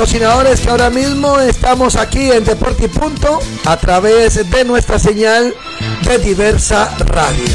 patrocinadores que ahora mismo estamos aquí en Deporte y Punto a través de nuestra señal de Diversa Radio.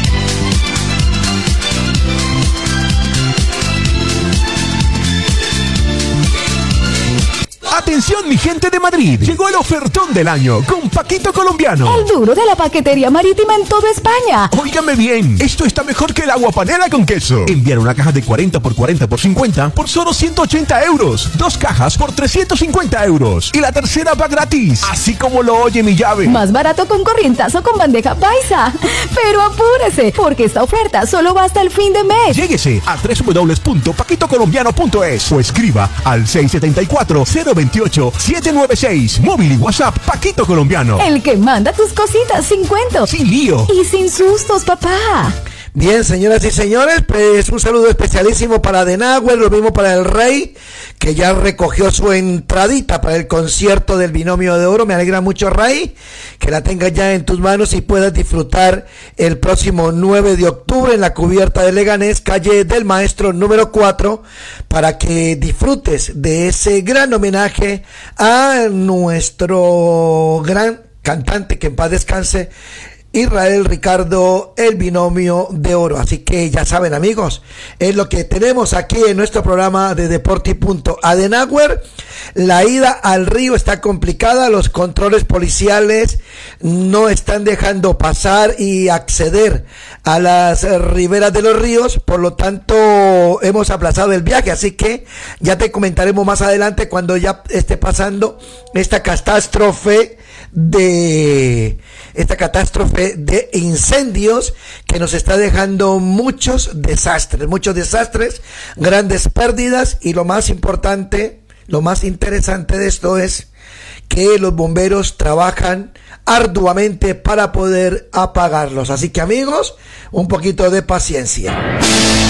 Atención mi gente de Madrid, llegó el ofertón del año con Paquito Colombiano. El duro de la paquetería marítima en toda España. Óigame bien, esto está mejor que el agua panela con queso. Enviar una caja de 40 por 40 por 50 por solo 180 euros. 2 cajas por 350 euros. Y la tercera va gratis, así como lo oye mi llave. Más barato con corrientazo con bandeja paisa. Pero apúrese, porque esta oferta solo va hasta el fin de mes. Lléguese a www.paquitocolombiano.es o escriba al 674-028-796. Móvil y WhatsApp Paquito Colombiano. El que manda tus cositas sin cuentos. Sin lío. Y sin sustos, papá. Bien, señoras y señores, pues un saludo especialísimo para Adenauer, lo mismo para el Rey, que ya recogió su entradita para el concierto del Binomio de Oro. Me alegra mucho, Rey, que la tengas ya en tus manos y puedas disfrutar el próximo 9 de octubre en la cubierta de Leganés, calle del Maestro número 4, para que disfrutes de ese gran homenaje a nuestro gran cantante, que en paz descanse, Israel Ricardo, el Binomio de Oro. Así que ya saben, amigos, es lo que tenemos aquí en nuestro programa de Deporte y Punto. Adenauer, la ida al río está complicada, los controles policiales no están dejando pasar y acceder a las riberas de los ríos, por lo tanto hemos aplazado el viaje, así que ya te comentaremos más adelante cuando ya esté pasando esta catástrofe de incendios que nos está dejando muchos desastres, grandes pérdidas, y lo más importante, lo más interesante de esto es que los bomberos trabajan arduamente para poder apagarlos. Así que, amigos, un poquito de paciencia.